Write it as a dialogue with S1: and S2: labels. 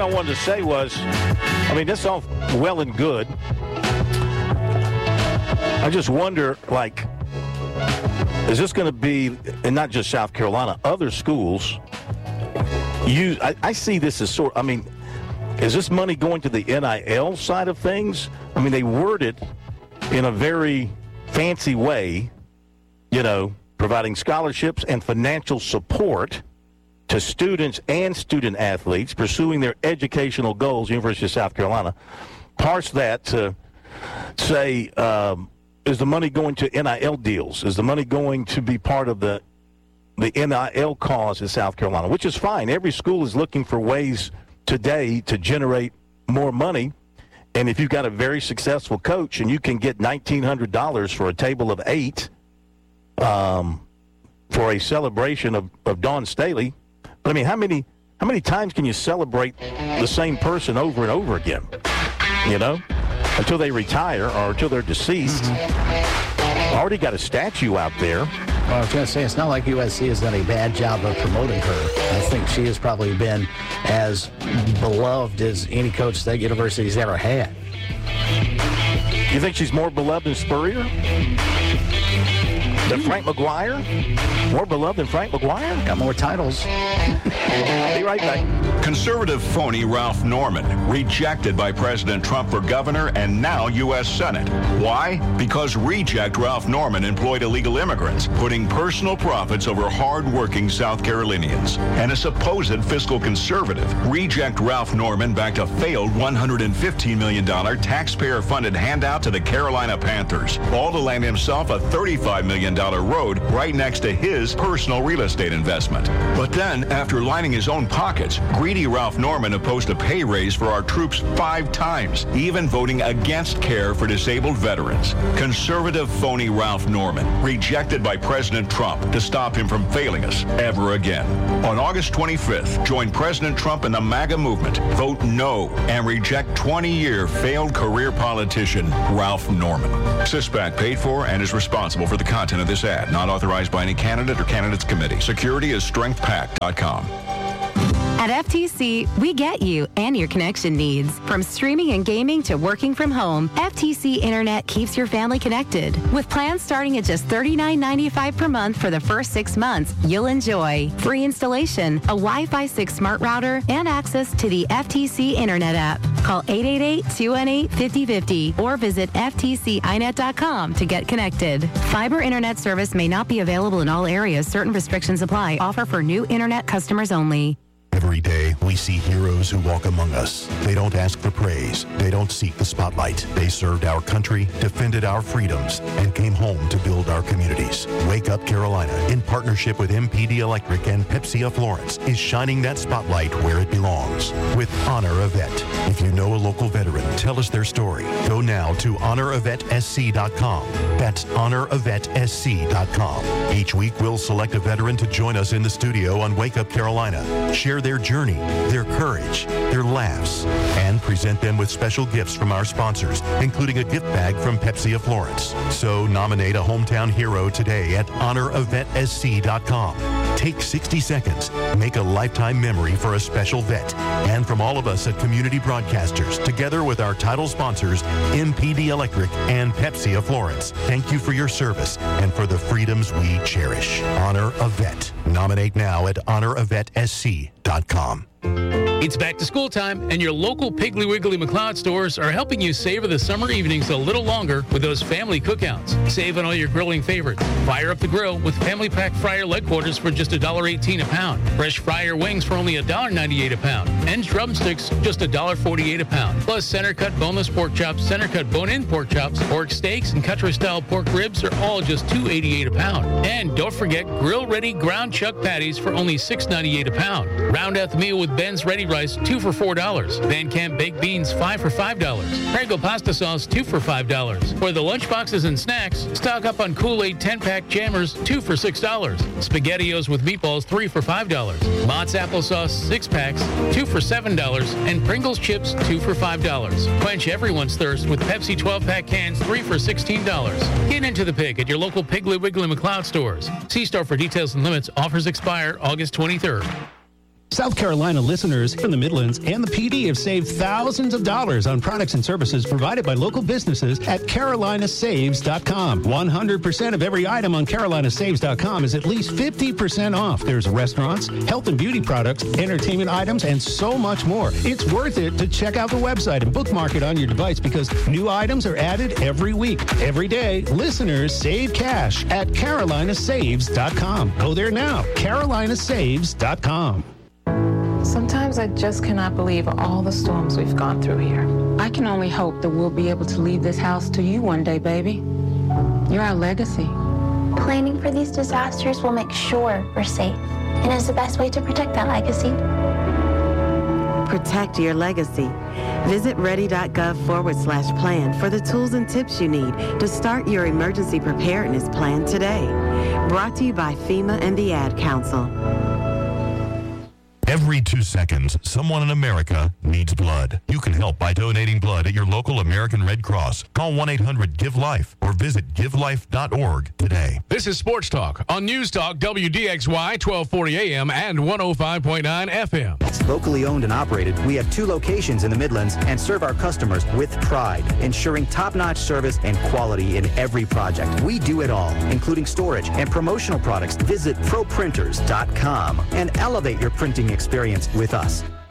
S1: I wanted to say was, I mean, that's all well and good. I just wonder, like, is this going to be, and not just South Carolina, other schools use, I see this as sort, I mean, is this money going to the NIL side of things? I mean, they word it in a very fancy way, you know, providing scholarships and financial support to students and student athletes pursuing their educational goals, University of South Carolina. Parse that to say, is the money going to NIL deals? Is the money going to be part of the NIL cause in South Carolina, which is fine. Every school is looking for ways today to generate more money. And if you've got a very successful coach and you can get $1,900 for a table of 8 for a celebration of Dawn Staley, but I mean, how many times can you celebrate the same person over and over again, you know, until they retire or until they're deceased? Already got a statue out there.
S2: Well, I was going to say, it's not like USC has done a bad job of promoting her. I think she has probably been as beloved as any coach that university's ever had.
S1: You think she's more beloved than Spurrier? Than Frank McGuire? More beloved than Frank McGuire?
S2: Got more titles.
S1: Be right back.
S3: Conservative phony Ralph Norman, rejected by President Trump for governor and now U.S. Senate. Why? Because reject Ralph Norman employed illegal immigrants, putting personal profits over hard-working South Carolinians. And a supposed fiscal conservative, reject Ralph Norman backed a failed $115 million taxpayer-funded handout to the Carolina Panthers, all to land himself a $35 million road right next to his personal real estate investment. But then, after lining his own pockets, greedy Ralph Norman opposed a pay raise for our troops 5 times, even voting against care for disabled veterans. Conservative phony Ralph Norman, rejected by President Trump to stop him from failing us ever again. On August 25th, join President Trump and the MAGA movement. Vote no and reject 20-year failed career politician Ralph Norman. CISPAC paid for and is responsible for the content of this ad, not authorized by any candidate or candidates committee. Security is strengthpac.com.
S4: At FTC, we get you and your connection needs. From streaming and gaming to working from home, FTC Internet keeps your family connected. With plans starting at just $39.95 per month for the first 6 months, you'll enjoy free installation, a Wi-Fi 6 smart router, and access to the FTC Internet app. Call 888-218-5050 or visit ftcinet.com to get connected. Fiber Internet service may not be available in all areas. Certain restrictions apply. Offer for new Internet customers only.
S5: Every day, we see heroes who walk among us. They don't ask for praise. They don't seek the spotlight. They served our country, defended our freedoms, and came home to build our communities. Wake Up Carolina, in partnership with MPD Electric and Pepsi of Florence, is shining that spotlight where it belongs with Honor a Vet. If you know a local veteran, tell us their story. Go now to honoravetSC.com. That's honoravetSC.com. Each week, we'll select a veteran to join us in the studio on Wake Up Carolina. Share their journey, their courage, their laughs, and present them with special gifts from our sponsors, including a gift bag from Pepsi of Florence. So nominate a hometown hero today at honoravetSC.com. Take 60 seconds, make a lifetime memory for a special vet. And from all of us at Community Broadcasters, together with our title sponsors, MPD Electric and Pepsi of Florence, thank you for your service and for the freedoms we cherish. Honor a Vet. Nominate now at honoravetSC.com.
S6: It's back to school time, and your local Piggly Wiggly McLeod stores are helping you savor the summer evenings a little longer with those family cookouts. Save on all your grilling favorites. Fire up the grill with Family Pack Fryer leg quarters for just $1.18 a pound. Fresh fryer wings for only $1.98 a pound. And drumsticks just $1.48 a pound. Plus center cut boneless pork chops, center cut bone-in pork chops, pork steaks, and country-style pork ribs are all just $2.88 a pound. And don't forget grill-ready ground chuck patties for only $6.98 a pound. Round out the meal with Ben's Ready Rice, 2 for $4. Van Camp Baked Beans, 5 for $5. Prego Pasta Sauce, 2 for $5. For the lunchboxes and snacks, stock up on Kool-Aid 10-pack jammers, 2 for $6. SpaghettiOs with meatballs, 3 for $5. Mott's Applesauce, 6 packs, 2 for $7. And Pringles chips, 2 for $5. Quench everyone's thirst with Pepsi 12-pack cans, 3 for $16. Get into the pig at your local Piggly Wiggly McLeod stores. See store for details and limits. Offers expire August 23rd.
S7: South Carolina listeners in the Midlands and the PD have saved thousands of dollars on products and services provided by local businesses at carolinasaves.com. 100% of every item on carolinasaves.com is at least 50% off. There's restaurants, health and beauty products, entertainment items, and so much more. It's worth it to check out the website and bookmark it on your device because new items are added every week. Every day, listeners save cash at carolinasaves.com. Go there now, carolinasaves.com.
S8: Sometimes I just cannot believe all the storms we've gone through here.
S9: I can only hope that we'll be able to leave this house to you one day, baby. You're our legacy.
S10: Planning for these disasters will make sure we're safe, and is the best way to protect that legacy.
S11: Protect your legacy. Visit ready.gov/plan for the tools and tips you need to start your emergency preparedness plan today. Brought to you by FEMA and the Ad Council.
S5: Every 2 seconds, someone in America needs blood. You can help by donating blood at your local American Red Cross. Call 1-800-GIVE-LIFE or visit givelife.org today.
S12: This is Sports Talk on News Talk WDXY 1240 AM and 105.9 FM.
S13: Locally owned and operated, we have 2 locations in the Midlands and serve our customers with pride, ensuring top-notch service and quality in every project. We do it all, including storage and promotional products. Visit ProPrinters.com and elevate your printing experience with us.